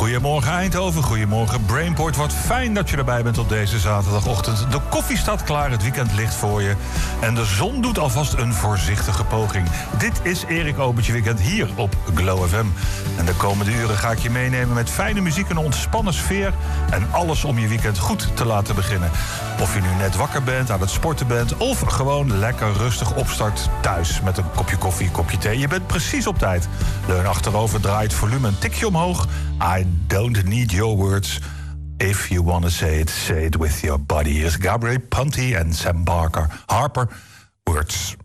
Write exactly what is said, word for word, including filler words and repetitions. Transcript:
Goedemorgen Eindhoven, goedemorgen Brainport. Wat fijn dat je erbij bent op deze zaterdagochtend. De koffie staat klaar, het weekend ligt voor je. En de zon doet alvast een voorzichtige poging. Dit is Erik Obertje Weekend hier op Glow F M. En de komende uren ga ik je meenemen met fijne muziek, een ontspannen sfeer en alles om je weekend goed te laten beginnen. Of je nu net wakker bent, aan het sporten bent of gewoon lekker rustig opstart thuis met een kopje koffie, een kopje thee. Je bent precies op tijd. Leun achterover, draai het volume een tikje omhoog. I don't need your words. If you want to say it, say it with your body. Here's Gabriel Ponti en Sam Barker. Harper, Words.